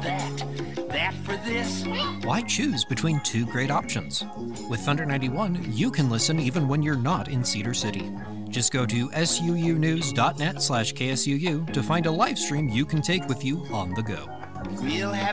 that. That for this. Why choose between two great options? With Thunder 91, you can listen even when you're not in Cedar City. Just go to suunews.net/KSUU to find a live stream you can take with you on the go. We'll have